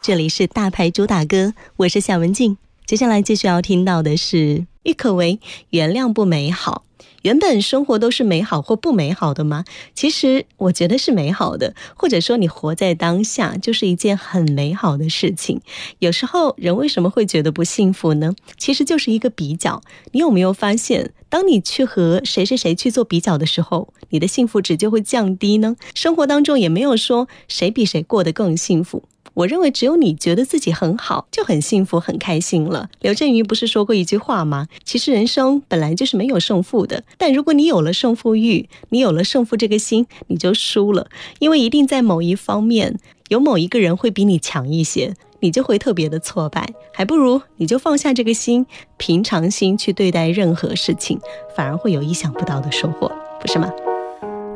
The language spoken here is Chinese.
这里是大牌主打歌，我是夏文静。接下来继续要听到的是郁可唯，原谅不美好。原本生活都是美好或不美好的吗？其实我觉得是美好的，或者说你活在当下就是一件很美好的事情。有时候人为什么会觉得不幸福呢？其实就是一个比较。你有没有发现，当你去和谁谁谁去做比较的时候，你的幸福值就会降低呢？生活当中也没有说谁比谁过得更幸福，我认为只有你觉得自己很好，就很幸福很开心了。刘震云不是说过一句话吗？其实人生本来就是没有胜负的，但如果你有了胜负欲，你有了胜负这个心，你就输了。因为一定在某一方面有某一个人会比你强一些，你就会特别的挫败。还不如你就放下这个心，平常心去对待任何事情，反而会有意想不到的收获，不是吗？